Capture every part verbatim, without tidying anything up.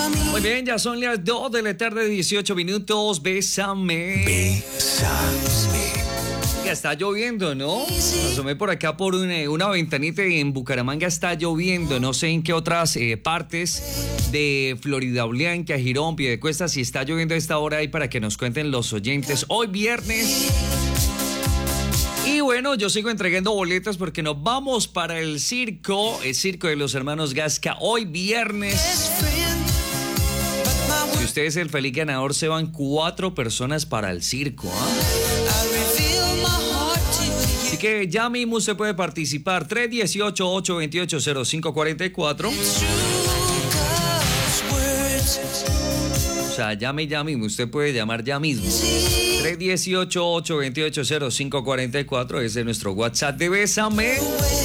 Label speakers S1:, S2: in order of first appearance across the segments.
S1: Muy bien, ya son las dos de la tarde, dieciocho minutos. Bésame. Bésame. Ya está lloviendo, ¿no? Me asomé por acá por una, una ventanita y en Bucaramanga está lloviendo. No sé en qué otras eh, partes de Florida Blanca, Girón, Piedecuesta, si está lloviendo a esta hora ahí para que nos cuenten los oyentes. Hoy viernes. Y bueno, yo sigo entregando boletas porque nos vamos para el circo, el circo de los hermanos Gasca. Hoy viernes. Si usted es el feliz ganador, se van cuatro personas para el circo, ¿eh? Así que ya mismo usted puede participar. tres uno ocho, ocho dos ocho, cero cinco cuatro cuatro. O sea, llame ya mismo. Usted puede llamar ya mismo. tres uno ocho, ocho dos ocho, cero cinco cuatro cuatro. Ese es nuestro WhatsApp de Bésame.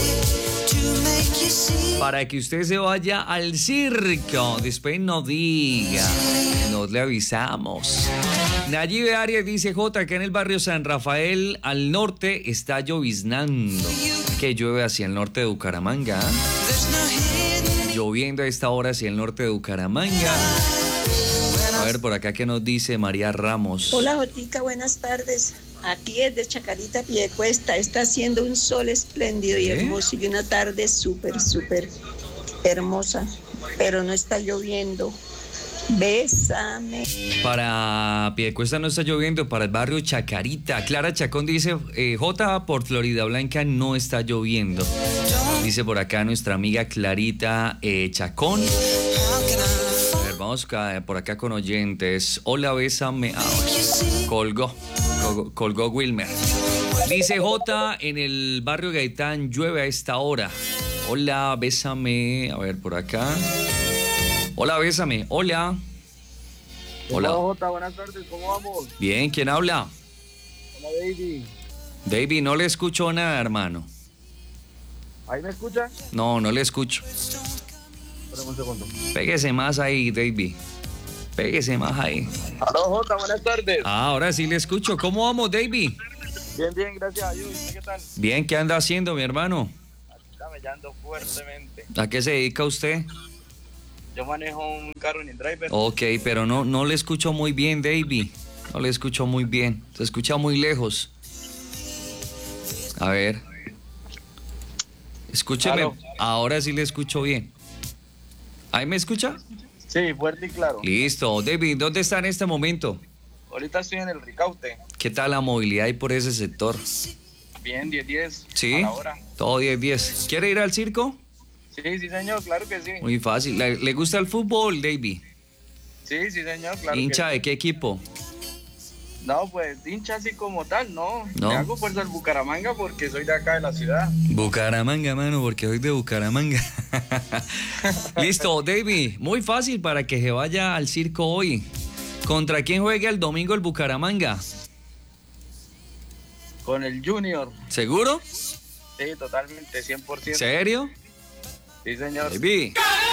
S1: Para que usted se vaya al circo. Después no diga. Nos le avisamos. Nayib Arias dice: J, que en el barrio San Rafael al norte está lloviznando. Que llueve hacia el norte de Bucaramanga. Lloviendo a esta hora hacia el norte de Bucaramanga. A ver, por acá, ¿qué nos dice María Ramos?
S2: Hola, Jotica, buenas tardes. Aquí es de Chacarita, Piedecuesta. Está haciendo un sol espléndido y
S1: ¿Eh?
S2: hermoso y una tarde súper, súper hermosa. Pero no está lloviendo. Bésame.
S1: Para Piedecuesta no está lloviendo, para el barrio Chacarita. Clara Chacón dice: eh, J, por Florida Blanca no está lloviendo. Dice por acá nuestra amiga Clarita eh, Chacón. A ver, vamos por acá con oyentes. Hola, bésame. Ah, colgó, colgó, colgó Wilmer. Dice J, en el barrio Gaitán llueve a esta hora. Hola, bésame. A ver, por acá. Hola, bésame. Hola. Hola.
S3: Hola, Jota, buenas tardes, ¿cómo vamos?
S1: Bien, ¿quién habla?
S3: Hola, David.
S1: David, no le escucho nada, hermano.
S3: ¿Ahí me escucha?
S1: No, no le escucho.
S3: Espérame un segundo.
S1: Pégese más ahí, David. Pégese más ahí.
S3: Hola, Jota, buenas tardes.
S1: Ah, ahora sí le escucho. ¿Cómo vamos, David?
S3: Bien, bien, gracias a Dios. ¿Y qué tal?
S1: Bien, ¿qué anda haciendo, mi hermano?
S3: Está mellando fuertemente.
S1: ¿A qué se dedica usted?
S3: Yo manejo un carro en driver.
S1: Ok, pero no, no le escucho muy bien, David. No le escucho muy bien. Se escucha muy lejos. A ver. Escúcheme.
S3: Aló.
S1: Ahora sí le escucho bien. ¿Ahí me escucha?
S3: Sí, fuerte y claro.
S1: Listo. David, ¿dónde está en este momento?
S3: Ahorita estoy en el Ricaute.
S1: ¿Qué tal la movilidad ahí por ese sector?
S3: Bien, diez diez.
S1: ¿Sí?
S3: A la hora.
S1: Todo diez diez. ¿Quiere ir al circo?
S3: Sí, sí, señor, claro que sí.
S1: Muy fácil. ¿Le, le gusta el fútbol, David?
S3: Sí, sí, señor, claro
S1: ¿Hincha
S3: que
S1: de qué equipo?
S3: sí. No, pues hincha así como tal, no.
S1: No.
S3: Me hago fuerza al Bucaramanga porque soy de acá de la ciudad.
S1: Bucaramanga, mano, porque soy de Bucaramanga. Listo, David. Muy fácil para que se vaya al circo hoy. ¿Contra quién juega el domingo el Bucaramanga?
S3: Con el Junior.
S1: ¿Seguro?
S3: Sí, totalmente, cien por ciento.
S1: ¿Serio?
S3: Sí, señor.
S1: David.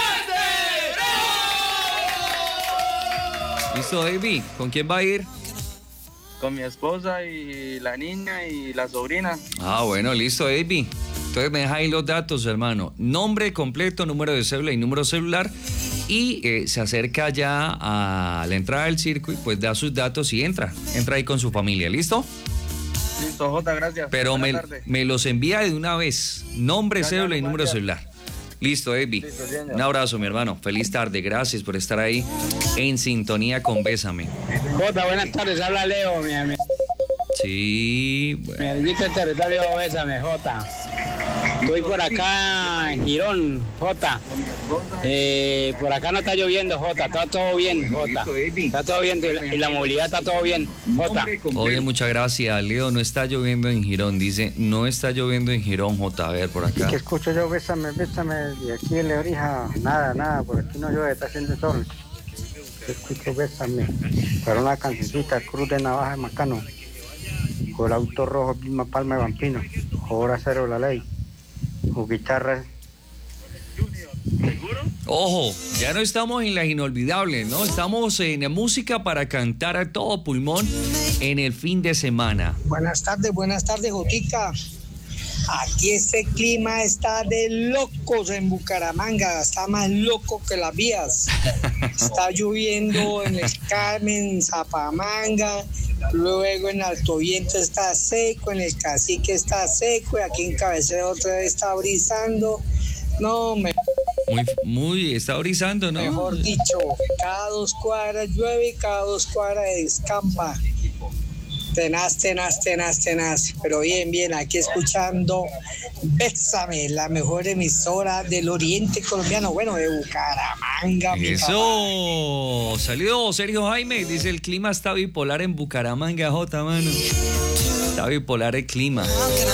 S1: Listo, David. ¿Con quién va a ir?
S3: Con mi esposa y la niña y la sobrina.
S1: Ah, bueno, listo, David. Entonces me deja ahí los datos, hermano. Nombre completo, número de cédula y número celular. Y eh, se acerca ya a la entrada del circo y pues da sus datos y entra. Entra ahí con su familia, ¿listo?
S3: Listo, Jota, gracias.
S1: Pero me, me los envía de una vez. Nombre,
S3: Ya, ya,
S1: cédula y
S3: gracias.
S1: número celular. Listo, David.
S3: Listo, señor.
S1: Un abrazo, mi hermano. Feliz tarde. Gracias por estar ahí en sintonía con Bésame.
S4: Jota, buenas tardes, habla Leo, mi amigo.
S1: Sí, bueno.
S4: Me invita al territorio, Bésame, Jota. Estoy por acá en Girón, Jota. Eh, por acá no está lloviendo, Jota. Está todo bien, Jota. Está todo bien y la, y la movilidad está todo bien, Jota.
S1: Oye, muchas gracias, Leo. No está lloviendo en Girón. Dice, no está lloviendo en Girón, J. A ver, por acá.
S5: Que escucho yo, bésame, bésame, y aquí en Lebrija, nada, nada, por aquí no llueve, está haciendo sol. Yo escucho, bésame, para una cancioncita, Cruz de Navaja de Macano, con el auto rojo, Vilma Palma de Vampino, Hora Cero la Ley, con guitarra.
S1: Ojo, ya no estamos en las inolvidables, ¿no? Estamos en música para cantar a todo pulmón en el fin de semana.
S6: Buenas tardes, buenas tardes, Jotica. Aquí este clima está de locos en Bucaramanga, está más loco que las vías. Está lloviendo en el Carmen, en Zapamanga, luego en Alto Viento está seco, en el Cacique está seco y aquí en Cabecera otra vez está brisando. No, me...
S1: Muy, muy, está brisando, ¿no?
S6: Mejor dicho, cada dos cuadras llueve y cada dos cuadras descampa. Tenaz, tenaz, tenaz, tenaz. Pero bien, bien, aquí escuchando Bésame, la mejor emisora del oriente colombiano, bueno, de Bucaramanga.
S1: Eso, salió Sergio Jaime, dice el clima está bipolar en Bucaramanga, J, mano. Está bipolar el clima.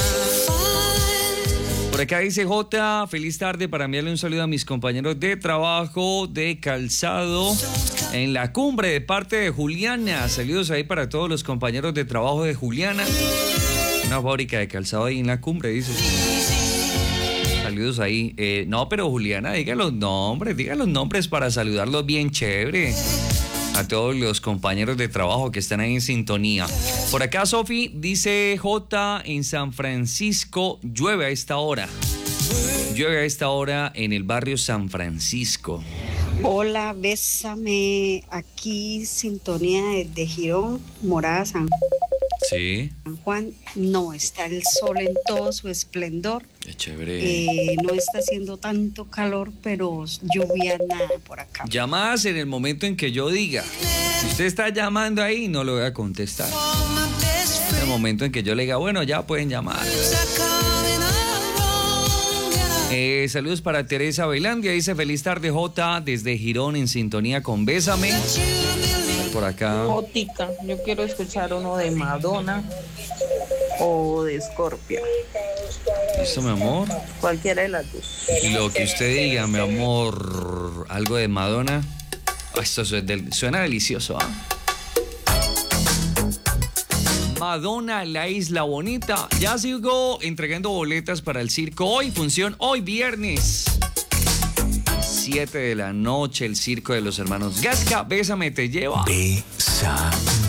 S1: Por acá dice J, feliz tarde para enviarle un saludo a mis compañeros de trabajo de calzado en la cumbre de parte de Juliana. Saludos ahí para todos los compañeros de trabajo de Juliana. Una fábrica de calzado ahí en la cumbre, dice. Saludos ahí. Eh, no, pero Juliana, diga los nombres, diga los nombres para saludarlos bien chévere. A todos los compañeros de trabajo que están ahí en sintonía. Por acá, Sofi, dice J, en San Francisco, llueve a esta hora. Llueve a esta hora en el barrio San Francisco.
S7: Hola, bésame. Aquí, sintonía de Girón, Morada, San
S1: Sí.
S7: Juan. No, está el sol en todo su esplendor.
S1: Qué chévere.
S7: Eh, no está haciendo tanto calor, pero lluvia nada por acá.
S1: Llamadas en el momento en que yo diga. Si usted está llamando ahí, no lo voy a contestar. En el momento en que yo le diga, bueno, ya pueden llamar. Eh, saludos para Teresa Bailandia, dice feliz tarde J desde Girón en sintonía con Bésame. Por acá.
S8: Jotica, yo quiero escuchar uno de Madonna o de Scorpio.
S1: ¿Listo, mi amor?
S8: Cualquiera de las dos.
S1: Lo que usted diga, mi amor. Algo de Madonna. Esto suena delicioso, ¿ah? ¿eh? Madonna, la Isla Bonita. Ya sigo entregando boletas para el circo hoy. Función hoy viernes. siete de la noche, el circo de los hermanos Gasca. Bésame, te lleva.
S9: Bésame.